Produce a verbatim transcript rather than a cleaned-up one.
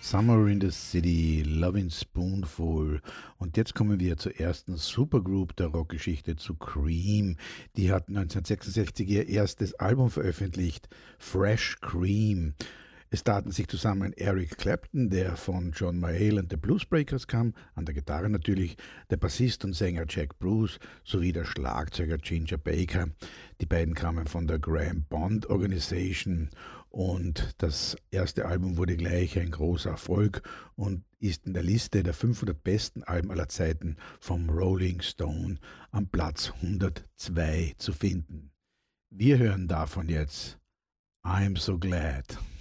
Summer in the City, Lovin' Spoonful. Und jetzt kommen wir zur ersten Supergroup der Rockgeschichte, zu Cream. Die hat neunzehnhundertsechsundsechzig ihr erstes Album veröffentlicht, Fresh Cream. Es taten sich zusammen Eric Clapton, der von John Mayall and the Bluesbreakers kam, an der Gitarre natürlich, der Bassist und Sänger Jack Bruce sowie der Schlagzeuger Ginger Baker. Die beiden kamen von der Graham Bond Organisation und das erste Album wurde gleich ein großer Erfolg und ist in der Liste der fünfhundert besten Alben aller Zeiten vom Rolling Stone am Platz hundertzwei zu finden. Wir hören davon jetzt I'm So Glad.